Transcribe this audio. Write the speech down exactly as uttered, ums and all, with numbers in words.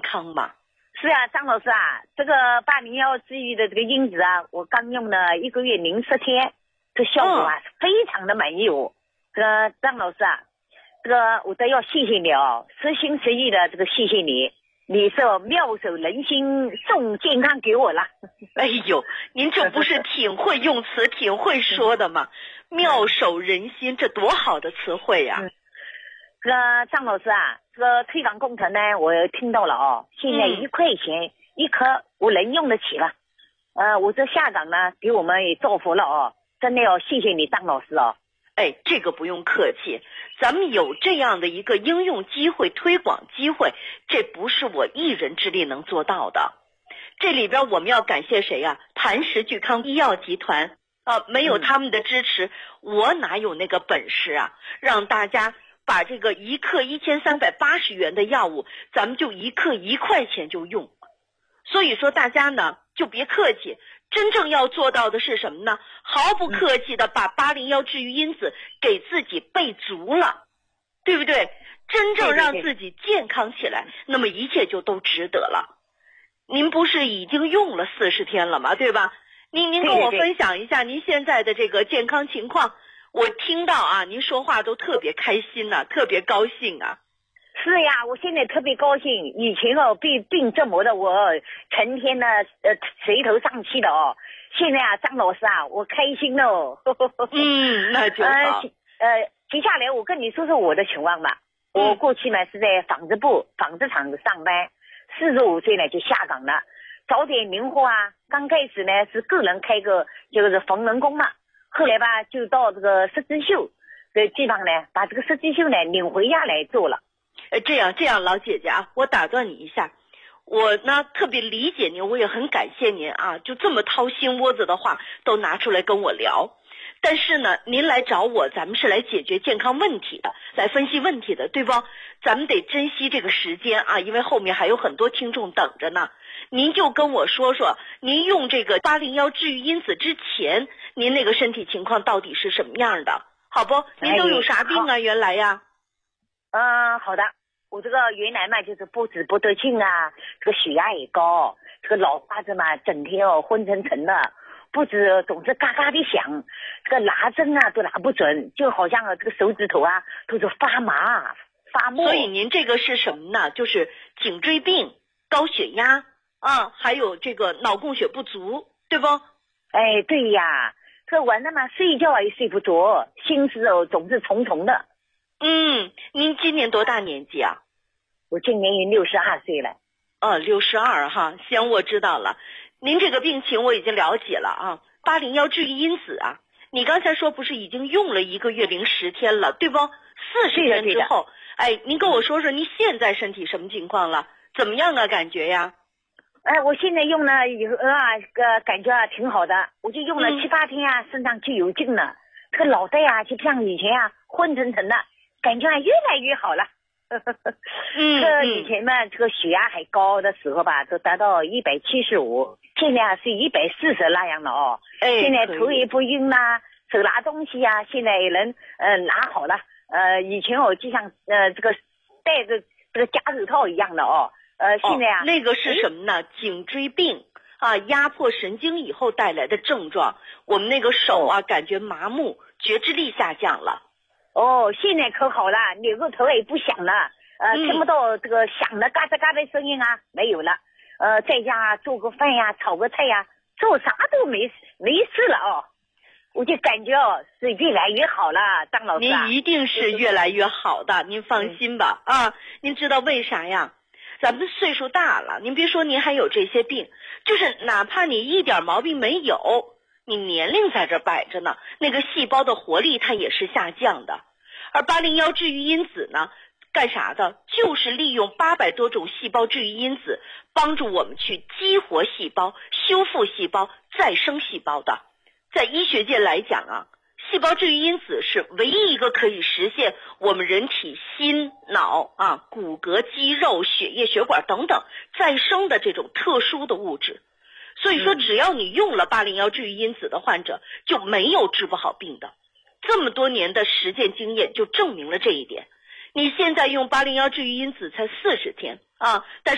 康嘛。 是啊，张老师啊，这个八零幺治愈的这个因子啊，我刚用了一个月零十天，这效果啊、嗯、非常的满意哦。这个张老师啊，这个我都要谢谢你哦，实心实意的这个谢谢你，你是妙手仁心送健康给我了。 哎呦，您这不是挺会用词挺会说的吗？妙手仁心，这多好的词汇呀、啊嗯！ 这个张老师啊，这个推广工程呢，我听到了哦，现在一块钱、嗯、一颗，我能用得起了。呃，我这下岗呢，给我们也造福了哦，真的要谢谢你张老师哦。 哎，这个不用客气，咱们有这样的一个应用机会、推广机会，这不是我一人之力能做到的。这里边我们要感谢谁呀、啊？磐石聚康医药集团啊，没有他们的支持、嗯，我哪有那个本事啊？让大家把这个一克一千三百八十元的药物，咱们就一克一块钱就用。所以说大家呢就别客气。真正要做到的是什么呢？毫不客气的把八零幺治愈因子给自己备足了，对不对？真正让自己健康起来，那么一切就都值得了。您不是已经用了四十天了吗？对吧？您您跟我分享一下您现在的这个健康情况。我听到啊，您说话都特别开心啊，特别高兴啊。 是呀，我现在特别高兴。以前哦，被病折磨的我成天呢呃垂头丧气的哦。现在啊，张老师啊，我开心了哦。 嗯，那就好。 呃，呃，接下来我跟你说说我的情况吧。 嗯、 我过去呢是在纺织部纺织厂上班，四十五岁呢就下岗了。早点灵活啊，刚开始呢是个人开个就是缝纫工嘛，后来吧就到这个设计秀的地方呢，把这个设计秀呢领回家来做了。 呃，这样这样，老姐姐啊，我打断你一下，我呢特别理解您，我也很感谢您啊，就这么掏心窝子的话都拿出来跟我聊。但是呢，您来找我，咱们是来解决健康问题的，来分析问题的，对不？咱们得珍惜这个时间啊，因为后面还有很多听众等着呢。您就跟我说说，您用这个八零幺治愈因子之前，您那个身体情况到底是什么样的？好不？您都有啥病啊？哎、原来呀？ 嗯、呃，好的。我这个原来嘛就是不止不得劲啊，这个血压也高，这个脑瓜子嘛整天哦昏沉沉的，不止总是嘎嘎的响，这个拿针啊都拿不准，就好像这个手指头啊都是发麻发木。 所以您这个是什么呢？就是颈椎病、高血压啊，还有这个脑供血不足，对不？ 哎，对呀，这晚上嘛睡觉也睡不着，心思哦总是重重的。 嗯，您今年多大年纪啊？ 我今年也六十二岁了。 哦，六十二哈，行，我知道了。您这个病情我已经了解了啊。八零幺治愈因子啊，你刚才说不是已经用了一个月零十天了，对不？四十天之后，哎，您跟我说说您现在身体什么情况了？怎么样啊？感觉呀？ 哎，我现在用了以后啊，个感觉啊挺好的，我就用了七八天啊，身上就有劲了，这个脑袋啊就不像以前啊昏沉沉的。感觉越来越好了。 嗯， 这以前嘛，这个血压还高的时候吧，都达到一百七十五，现在是一百四十那样了哦。 哎， 现在头也不晕啦，手拿东西啊，现在也能呃拿好了。呃，以前我就像呃这个戴着这个夹手套一样的哦。呃，现在啊， 哦、那个是什么呢？颈椎病啊，压迫神经以后带来的症状。我们那个手啊，哦、感觉麻木，觉知力下降了。 哦，现在可好了，扭个头也不响了，呃， 嗯、 听不到这个响的嘎吱嘎吱声音啊，没有了。呃，在家做个饭呀，炒个菜呀，做啥都没没事了哦。我就感觉哦，是越来越好了，张老师、啊。 您一定是越来越好的，您放心吧、嗯、啊！您知道为啥呀？咱们岁数大了，您别说您还有这些病，就是哪怕你一点毛病没有，你年龄在这摆着呢，那个细胞的活力它也是下降的。而八零幺治愈因子呢，干啥的？就是利用八百多种细胞治愈因子，帮助我们去激活细胞、修复细胞、再生细胞的。在医学界来讲啊，细胞治愈因子是唯一一个可以实现我们人体心、脑啊、骨骼、肌肉、血液、血管等等再生的这种特殊的物质。所以说，只要你用了八零幺治愈因子的患者，就没有治不好病的。这么多年的实践经验就证明了这一点。你现在用八零幺治愈因子才四十天啊，但